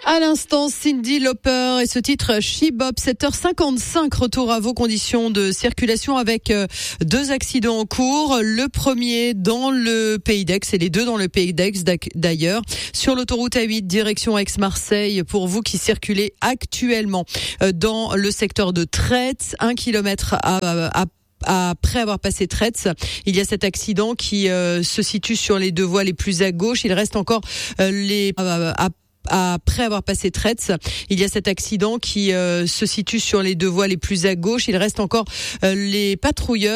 À l'instant, Cyndi Lauper et ce titre She Bop, 7h55, retour à vos conditions de circulation avec deux accidents en cours. Le premier dans le Pays d'Aix et les deux dans le Pays d'Aix d'ailleurs. Sur l'autoroute A8, direction Aix-Marseille, pour vous qui circulez actuellement dans le secteur de Traits, 1 kilomètre après avoir passé Traits, il y a cet accident qui se situe sur les deux voies les plus à gauche. Il reste encore après avoir passé Traits, il y a cet accident qui se situe sur les deux voies les plus à gauche. Il reste encore les patrouilleurs